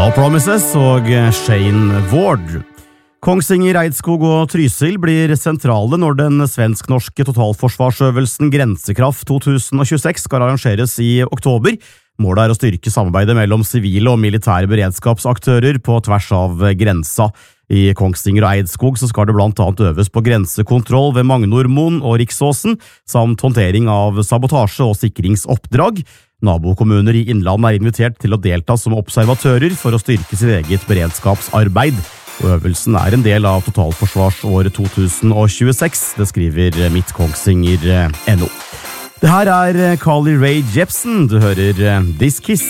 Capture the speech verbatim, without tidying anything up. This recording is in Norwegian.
No Promises og Shane Ward. Kongsvinger, Eidskog og Trysil blir sentrale når den svensk-norske totalforsvarsøvelsen Grensekraft to tusen tjueseks skal arrangeres i oktober. Målet er å styrke samarbeidet mellom sivile og militære beredskapsaktører på tvers av grensa. I Kongsvinger og Eidskog så skal det blant annet øves på grensekontroll ved Magnormoen og Riksåsen, samt håndtering av sabotasje- og sikringsoppdrag. Nabokommuner i Innlandet er invitert til å delta som observatører for å styrke sitt eget beredskapsarbeid. Øvelsen er en del av totalforsvarsåret to tusen tjueseks, det skriver Midt Kongsvinger punkt no. Det her er Carly Rae Jepsen, du hører This Kiss.